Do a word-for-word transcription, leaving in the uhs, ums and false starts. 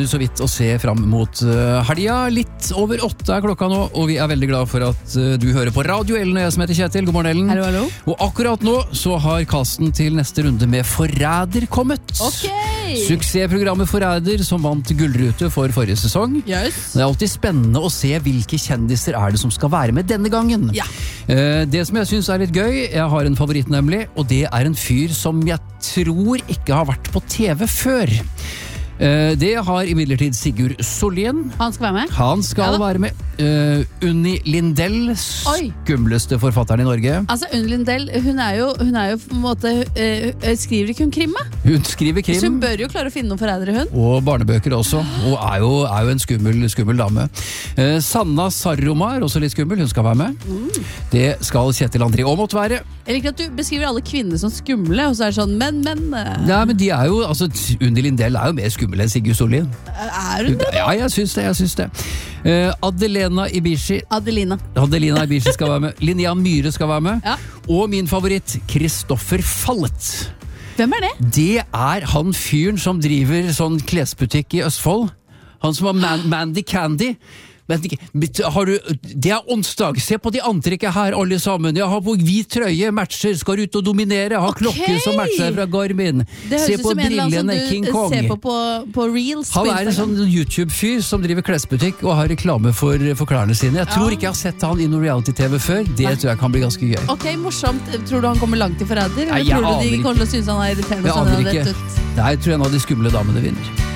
så vidt å se fram mot uh, helga. Litt over åtte er klokka nå, og vi er veldig glad for at uh, du hører på Radio Ellen, og jeg som heter Kjetil. God morgen, Ellen. Hallo, hallo. Og akkurat nå så har casten til neste runde med Forræder kommet. Ok! Suksessprogrammet Forræder som vant gullrute for forrige sesong. Yes. Det er alltid spennende å se hvilke kjendiser er det som skal være med denne gangen. Ja. Uh, det som jeg synes er litt gøy, jeg har en favoritt nemlig, og det er en fyr som jeg tror ikke har vært på T V før. Uh, det har imidlertid Sigurd Sollien. Han skal være med? Han skal Ja, være med. Uh, Unni Lindell, Oi. skumleste forfatteren i Norge. Altså, Unni Lindell, hun er jo, hun er jo på en måte, uh, skriver ikke hun krim, da? Hun skriver krim. Så hun bør jo klare å finne noen forrædere, hun. Og barnebøker også, og er jo, er jo en skummel, skummel dame. Eh, Sanna Sarroma er også litt skummel, hun skal være med. Mm. Det skal Kjetil André Aamodt være. Jeg liker at du beskriver alle kvinner som skumle, og så er det sånn, men, men... Uh, Ja, men de er jo, altså, Unni Lindell er jo mer skummel enn Sigurd Sollien. er hun det? Ja, jeg syns det, jeg syns det. Eh, Adelena Ibishi. Adelina. Adelina Ibishi skal være med. Linnea Myhre skal være med. Ja. Og min favoritt, Kristoffer Fallet. Hvem er det? Det er han fyren som driver sånn klesbutikk i Østfold. Han som var Man Mandy Candy. Men, har du, det er onsdag, se på de antrekket her alle sammen. Jeg har på hvit trøye, matcher, skal ut og dominere. Har Ok. klokke som matcher fra Garmin. Det Se høres ut på som en eller annen brillene, som King du Kong. ser på på, på Reels. Han på er en Instagram. sånn YouTube-fyr som driver klesbutikk og har reklame for, for klærne sine. Jeg tror Ja. ikke jeg har sett han i noe reality-T V før. Det tror jeg kan bli ganske gøy. Ok, morsomt. Tror du han kommer langt i forræder? Nei, Eller jeg tror du aner de ikke. kommer til å synes han er irriterende? Jeg sånn aner han har ikke. rett ut? Nei, jeg tror en av de skumle damene vinner.